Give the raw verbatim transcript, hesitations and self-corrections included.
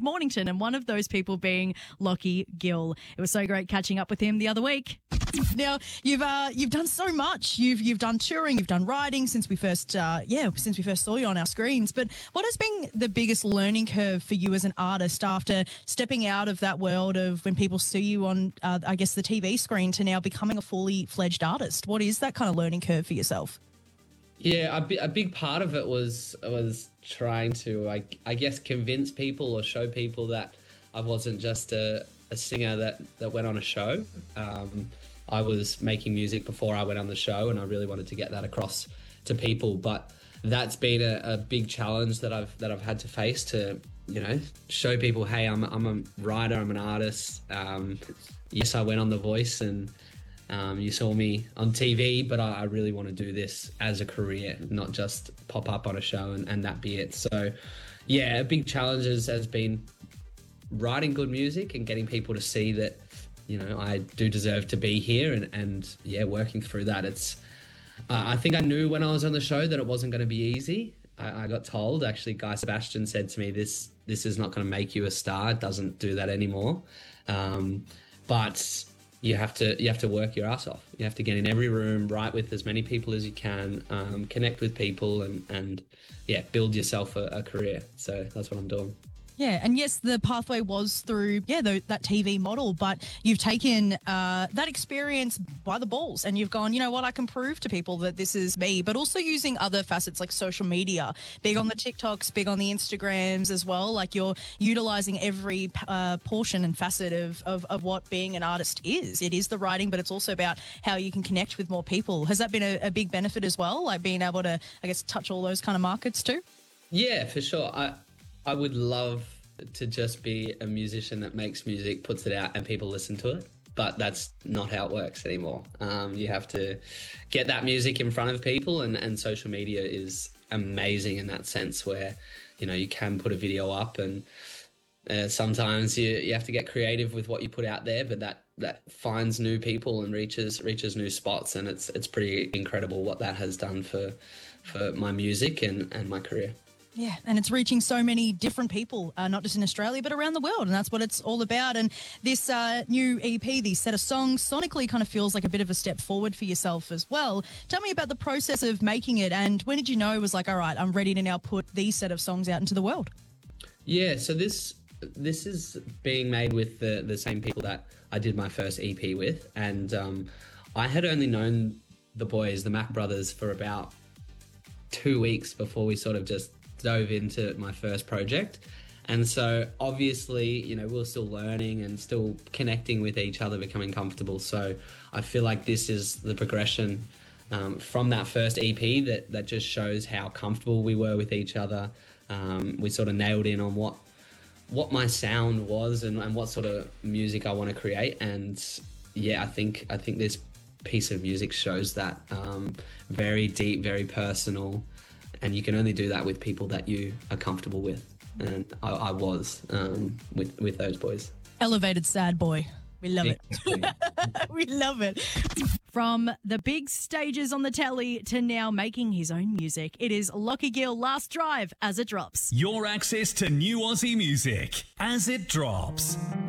Mornington, and one of those people being Lockie Gill. It was so great catching up with him the other week. Now you've uh, you've done so much. You've you've done touring, you've done writing since we first uh, yeah since we first saw you on our screens. But what has been the biggest learning curve for you as an artist after stepping out of that world of when people see you on uh, I guess the T V screen to now becoming a fully fledged artist? What is that kind of learning curve for yourself? Yeah, a, bi- a big part of it was was trying to I, I guess convince people or show people that I wasn't just a, a singer that that went on a show. Um, I was making music before I went on the show, and I really wanted to get that across to people. But that's been a, a big challenge that I've that I've had to face to, you know, show people, hey, I'm I'm a writer, I'm an artist. Um, yes, I went on The Voice, and um, you saw me on T V, but I, I really want to do this as a career, not just pop up on a show and, and that be it. So, yeah, a big challenge has, has been writing good music and getting people to see that, you know, I do deserve to be here, and, and yeah, working through that. It's, uh, I think I knew when I was on the show that it wasn't going to be easy. I, I got told, actually, Guy Sebastian said to me, this, this is not going to make you a star. It doesn't do that anymore. Um, but you have to, you have to work your ass off. You have to get in every room, write with as many people as you can, um, connect with people, and, and yeah, build yourself a, a career. So that's what I'm doing. Yeah, and yes, the pathway was through, yeah, the, that T V model, but you've taken uh, that experience by the balls and you've gone, you know what, I can prove to people that this is me, but also using other facets like social media, big on the TikToks, big on the Instagrams as well. Like you're utilising every uh, portion and facet of, of, of what being an artist is. It is the writing, but it's also about how you can connect with more people. Has that been a, a big benefit as well, like being able to, I guess, touch all those kind of markets too? Yeah, for sure. I I would love to just be a musician that makes music, puts it out, and people listen to it. But that's not how it works anymore. Um, you have to get that music in front of people, and, and social media is amazing in that sense where, you know, you can put a video up, and uh, sometimes you, you have to get creative with what you put out there, but that, that finds new people and reaches reaches new spots, and it's it's pretty incredible what that has done for for my music and, and my career. Yeah, and it's reaching so many different people, uh, not just in Australia, but around the world, and that's what it's all about. And this uh, new E P, these set of songs, sonically kind of feels like a bit of a step forward for yourself as well. Tell me about the process of making it, and when did you know it was like, all right, I'm ready to now put these set of songs out into the world? Yeah, so this this is being made with the, the same people that I did my first E P with, and um, I had only known the boys, the Mac Brothers, for about two weeks before we sort of just dove into my first project. And so obviously, you know, we we're still learning and still connecting with each other, becoming comfortable. So I feel like this is the progression um, from that first E P that, that just shows how comfortable we were with each other. Um, we sort of nailed in on what what my sound was and, and what sort of music I want to create. And yeah, I think I think this piece of music shows that um, very deep, very personal. And you can only do that with people that you are comfortable with. And I, I was um, with, with those boys. Elevated sad boy. We love it. We love it. From the big stages on the telly to now making his own music, it is Lockie Gill, Last Drive, as it drops. Your access to new Aussie music as it drops.